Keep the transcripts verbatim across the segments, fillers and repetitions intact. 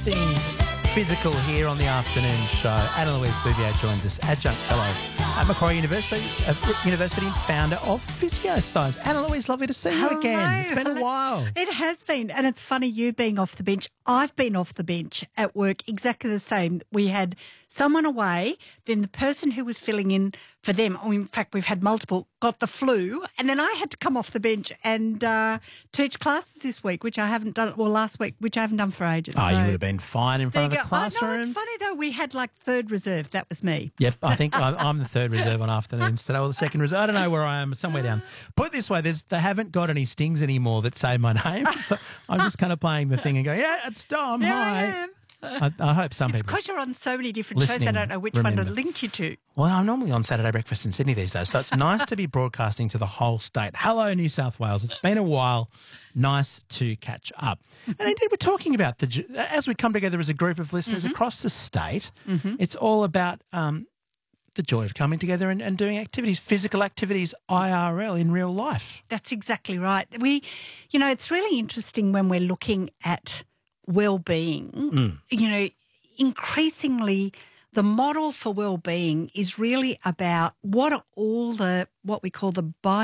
Everything physical here on the afternoon show. Anna Louise Bouvier joins us, adjunct fellow at Macquarie University, uh, University, founder of Physioscience. Anna Louise, lovely to see Hello. you again. It's been a while. It has been, and it's funny you being off the bench. I've been off the bench at work exactly the same. We had someone away, then the person who was filling in for them, or in fact we've had multiple, got the flu, and then I had to come off the bench and uh, teach classes this week, which I haven't done, well last week, which I haven't done for ages. Oh, so. you would have been fine in front of There the you go. classroom. Oh, no, it's funny though, we had like third reserve, that was me. Yep, I think I'm I'm the third reserve on afternoons today, or the second reserve. I don't know where I am, somewhere down. Put it this way, there's, they haven't got any stings anymore that say my name, so I'm just kind of playing the thing and going, yeah, it's Dom, There hi. I am. I, I hope some It's people... because you're on so many different shows, they listening don't know which one remember. to link you to. Well, I'm normally on Saturday Breakfast in Sydney these days, so it's nice to be broadcasting to the whole state. Hello, New South Wales. It's been a while. Nice to catch up. And indeed, we're talking about, the as we come together as a group of listeners Mm-hmm. across the state, Mm-hmm. it's all about um, the joy of coming together and, and doing activities, physical activities, I R L, in real life. That's exactly right. We, you know, it's really interesting when we're looking at well-being, Mm. you know, increasingly the model for well-being is really about what are all the, what we call the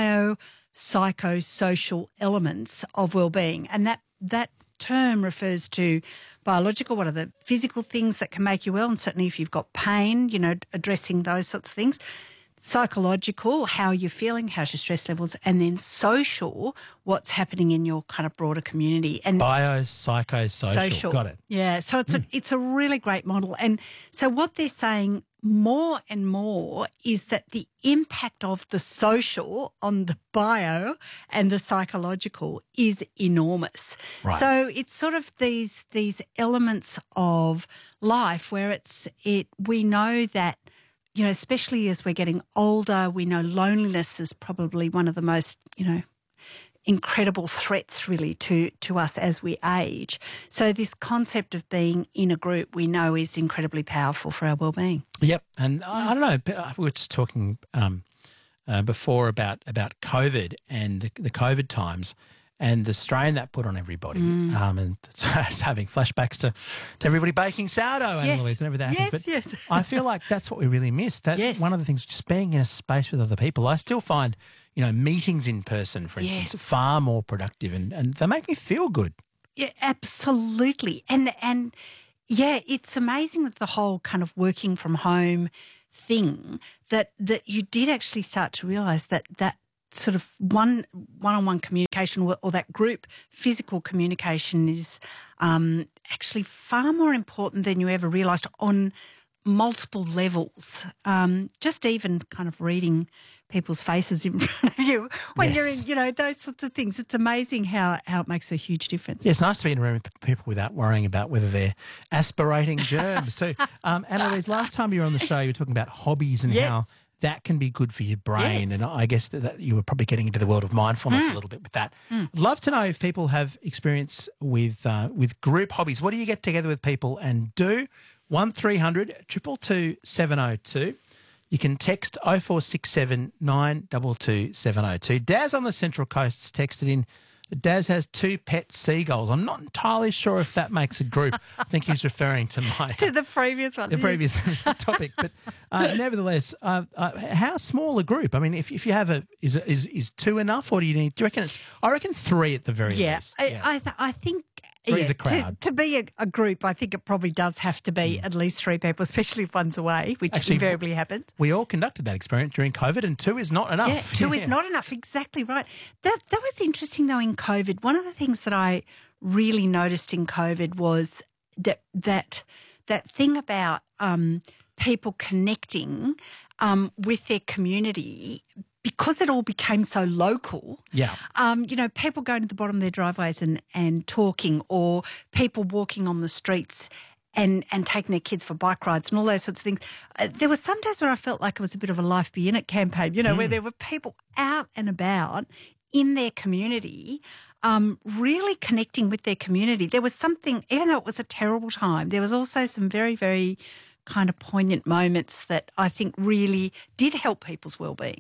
biopsychosocial elements of well-being. And that, that term refers to biological, what are the physical things that can make you well, and certainly if you've got pain, you know, addressing those sorts of things. Psychological, how you're feeling, how's your stress levels, and then social, what's happening in your kind of broader community. And Biopsychosocial. social. Got it. Yeah, so it's, a, it's a really great model. And so what they're saying more and more is that the impact of the social on the bio and the psychological is enormous. Right. So it's sort of these these elements of life where it's it we know that, you know, especially as we're getting older, we know loneliness is probably one of the most, you know, incredible threats really to, to us as we age. So this concept of being in a group we know is incredibly powerful for our well-being. Yep. And I, I don't know, but, uh, we were just talking um, uh, before about, about COVID and the, the COVID times and the strain that put on everybody. Mm. Um, and it's having flashbacks to, to everybody baking sourdough, Yes. Annalise, whenever that Yes, happens. But yes. I feel like that's what we really missed. That Yes. One of the things, just being in a space with other people. I still find, you know, meetings in person, for instance, Yes. far more productive and, and they make me feel good. Yeah, absolutely. And and yeah, it's amazing with the whole kind of working from home thing that that you did actually start to realise that that sort of one one-on-one communication or, or that group physical communication is um, actually far more important than you ever realised on multiple levels. Um, just even kind of reading people's faces in front of you when Yes. you're in, you know, those sorts of things. It's amazing how, how it makes a huge difference. Yeah, it's nice to be in a room with people without worrying about whether they're aspirating germs too. Um, Annalise, last time you were on the show, you were talking about hobbies and Yes. how that can be good for your brain. Yes. And I guess that, that you were probably getting into the world of mindfulness Mm. a little bit with that. I'd love to know if people have experience with uh, with group hobbies. What do you get together with people and do? one three hundred two two two seven oh two. You can text oh four six seven nine two two seven oh two. Daz on the Central Coast's texted in. Daz has two pet seagulls. I'm not entirely sure if that makes a group. I think he's referring to my To the previous one. the previous topic, but uh, nevertheless, uh, uh, how small a group? I mean, if if you have a is is is two enough, or do you need? Do you reckon it's? I reckon three at the very Yeah, least. I, I, th- I think Three's yeah, a crowd. To, to be a, a group, I think it probably does have to be at least three people, especially if one's away, which Actually, invariably happens. We all conducted that experiment during COVID, and two is not enough. Yeah, two is Yeah. not enough. Exactly right. That that was interesting though in COVID. One of the things that I really noticed in COVID was that that that thing about um, people connecting um, with their community. Because it all became so local, Yeah. um, you know, people going to the bottom of their driveways and, and talking, or people walking on the streets and, and taking their kids for bike rides and all those sorts of things. Uh, there were some days where I felt like it was a bit of a Life Be In It campaign, you know, where there were people out and about in their community, um, really connecting with their community. There was something, even though it was a terrible time, there was also some very, very kind of poignant moments that I think really did help people's well-being.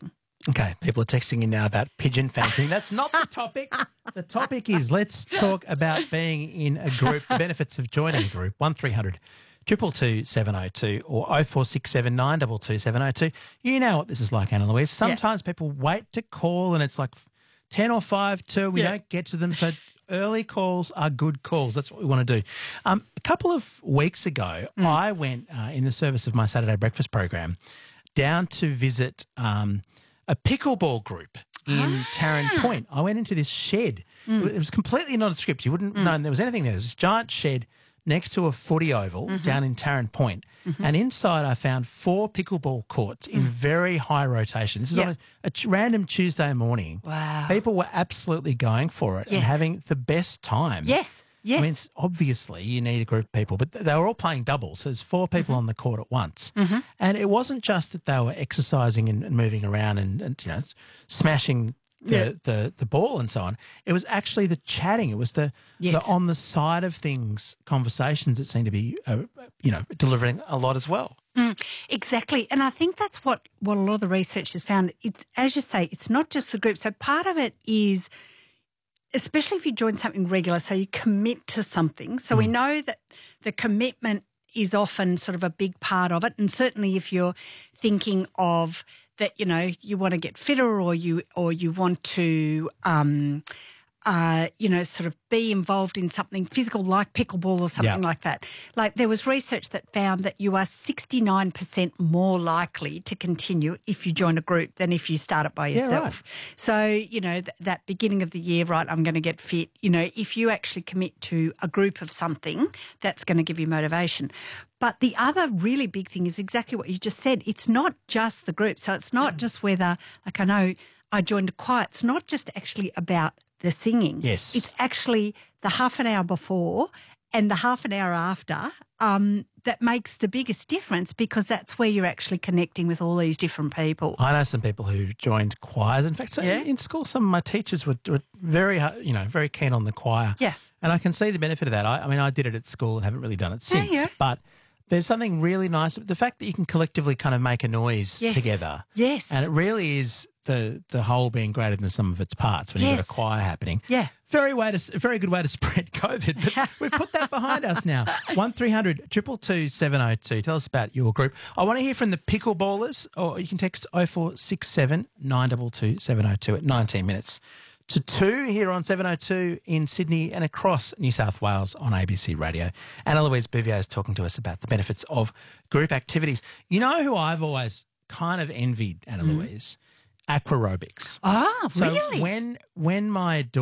Okay, people are texting in now about pigeon fancying. That's not the topic. The topic is let's talk about being in a group, the benefits of joining a group. one three hundred two two two seven oh two or oh four six seven nine two two seven oh two. You know what this is like, Anna Louise. Sometimes yeah. people wait to call and it's like ten or five to, we yeah. don't get to them. So early calls are good calls. That's what we want to do. Um, a couple of weeks ago, mm. I went uh, in the service of my Saturday breakfast program down to visit um, a pickleball group in ah. Tarrant Point. I went into this shed. Mm. It was completely nondescript. You wouldn't mm. know there was anything there. There was this giant shed next to a footy oval mm-hmm. down in Tarrant Point. Mm-hmm. And inside I found four pickleball courts in mm. very high rotation. This is yep. on a, a t- random Tuesday morning. Wow. People were absolutely going for it yes. and having the best time. Yes. Yes. I mean, it's obviously you need a group of people, but they were all playing doubles. So there's four people mm-hmm. on the court at once. Mm-hmm. And it wasn't just that they were exercising and, and moving around and, and, you know, smashing the, yeah. the, the ball and so on. It was actually the chatting. It was the, yes. the on the side of things conversations that seemed to be, uh, you know, delivering a lot as well. Mm, exactly. And I think that's what, what a lot of the research has found. It's, as you say, it's not just the group. So part of it is, especially if you join something regular, so you commit to something. So mm. we know that the commitment is often sort of a big part of it. And certainly if you're thinking of that, you know, you want to get fitter or you or you want to, um, uh, you know, sort of be involved in something physical like pickleball or something yeah. like that. Like there was research that found that you are sixty-nine percent more likely to continue if you join a group than if you start it by yourself. Yeah, right. So, you know, th- that beginning of the year, right, I'm going to get fit, you know, if you actually commit to a group of something, that's going to give you motivation. But the other really big thing is exactly what you just said. It's not just the group. So it's not mm. just whether, like I know I joined a choir, it's not just actually about the singing. Yes. It's actually the half an hour before and the half an hour after um, that makes the biggest difference because that's where you're actually connecting with all these different people. I know some people who joined choirs. In fact, yeah. in school, some of my teachers were, were very, you know, very keen on the choir. Yeah. And I can see the benefit of that. I, I mean, I did it at school and haven't really done it since. Yeah, yeah. But there's something really nice. The fact that you can collectively kind of make a noise yes. together. Yes. And it really is the the whole being greater than the sum of its parts when yes. you've got a choir happening. Yeah. Very way to very good way to spread COVID. But we've put that behind us now. one three hundred two two two seven oh two. Tell us about your group. I want to hear from the pickleballers, or you can text oh four six seven nine two two seven oh two at nineteen minutes to two here on seven oh two in Sydney and across New South Wales on A B C Radio. Anna Louise Bouvier is talking to us about the benefits of group activities. You know who I've always kind of envied, Anna mm. Louise? Aquarobics. Ah, so really? when when my daughter